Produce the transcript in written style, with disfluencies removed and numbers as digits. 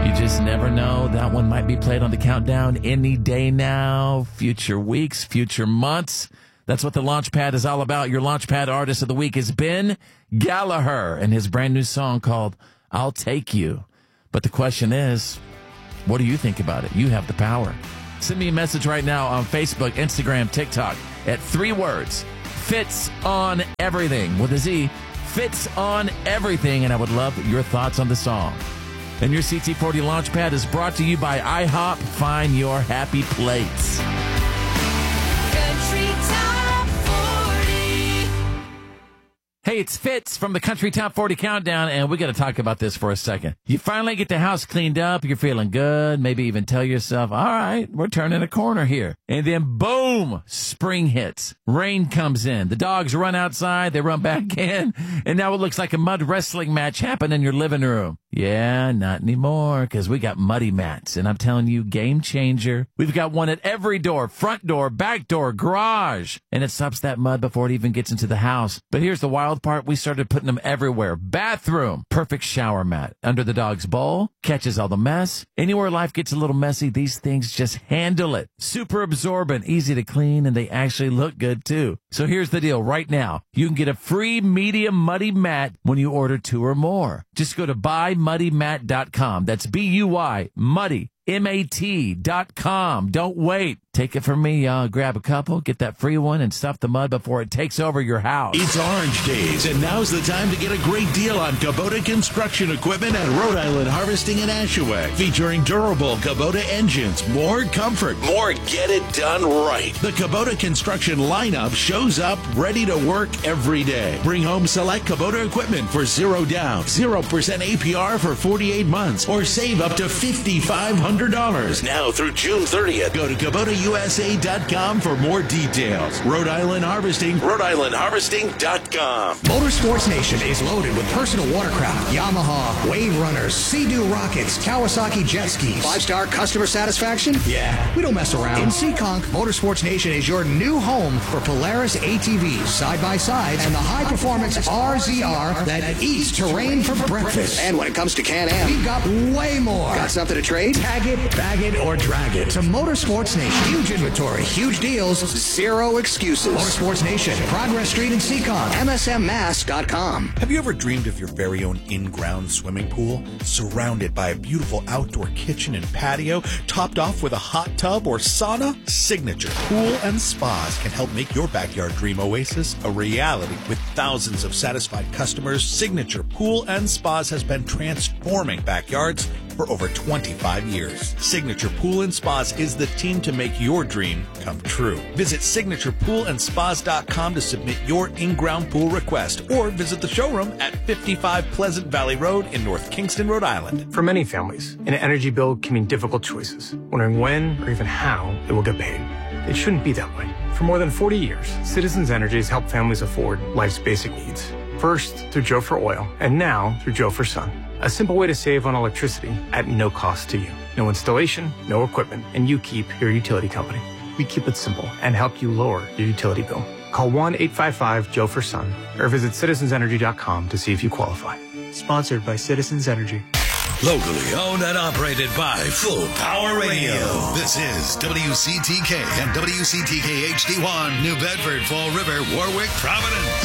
You just never know. That one might be played on the countdown any day now, future weeks, future months. That's what the Launchpad is all about. Your Launchpad artist of the week is Ben Gallagher and his brand new song called I'll Take You. But the question is, what do you think about it? You have the power. Send me a message right now on Facebook, Instagram, TikTok at 3 words. Fits on Everything with a Z. Fits on Everything. And I would love your thoughts on the song. And your CT40 Launchpad is brought to you by IHOP. Find your happy plates. Country Top 40. Hey, it's Fitz from the Country Top 40 Countdown, and we got to talk about this for a second. You finally get the house cleaned up, you're feeling good, maybe even tell yourself, all right, we're turning a corner here. And then boom, spring hits. Rain comes in. The dogs run outside, they run back in, and now it looks like a mud wrestling match happened in your living room. Yeah, not anymore, because we got muddy mats, and I'm telling you, game changer. We've got one at every door, front door, back door, garage, and it stops that mud before it even gets into the house. But here's the wild part. We started putting them everywhere. Bathroom, perfect shower mat. Under the dog's bowl, catches all the mess. Anywhere life gets a little messy, these things just handle it. Super absorbent, easy to clean, and they actually look good too. So here's the deal. Right now, you can get a free medium muddy mat when you order 2 or more. Just go to buymuddymat.com. That's B-U-Y, muddy. MAT.com. Don't wait. Take it from me, y'all. Grab a couple, get that free one, and stuff the mud before it takes over your house. It's Orange Days, and now's the time to get a great deal on Kubota construction equipment at Rhode Island Harvesting in Ashaway. Featuring durable Kubota engines, more comfort, more get it done right. The Kubota construction lineup shows up ready to work every day. Bring home select Kubota equipment for 0 down, 0% APR for 48 months, or save up to $5,500. Now through June 30th. Go to KubotaUSA.com for more details. Rhode Island Harvesting, Rhode-IslandHarvesting.com. Motorsports Nation is loaded with personal watercraft, Yamaha, Wave Runners, Sea-Doo rockets, Kawasaki jet skis. 5-star customer satisfaction? Yeah, we don't mess around. In Seekonk, Motorsports Nation is your new home for Polaris ATVs, side-by-sides, and the high-performance RZR that eats terrain for breakfast. And when it comes to Can-Am, we've got way more. Got something to trade? Tag it, bag it, or drag it to Motorsports Nation. Huge inventory, huge deals, zero excuses. Motorsports Nation, Progress Street in Seekonk, MSMMass.com. Have you ever dreamed of your very own in-ground swimming pool, surrounded by a beautiful outdoor kitchen and patio, topped off with a hot tub or sauna? Signature Pool and Spas can help make your backyard dream oasis a reality. With thousands of satisfied customers, Signature Pool and Spas has been transforming backyards for over 25 years. Signature Pool and Spas is the team to make your dream come true. Visit signaturePoolandspas.com to submit your in-ground pool request, or visit the showroom at 55 Pleasant Valley Road in North Kingston, Rhode Island. For many families, an energy bill can mean difficult choices, wondering when or even how it will get paid. It shouldn't be that way. For more than 40 years, Citizens Energy has helped families afford life's basic needs. First through Joe for Oil, and now through Joe for Sun. A simple way to save on electricity at no cost to you. No installation, no equipment, and you keep your utility company. We keep it simple and help you lower your utility bill. Call 1-855-JOE-FOR-SUN or visit citizensenergy.com to see if you qualify. Sponsored by Citizens Energy. Locally owned and operated by Full Power Radio. This is WCTK and WCTK HD1, New Bedford, Fall River, Warwick, Providence.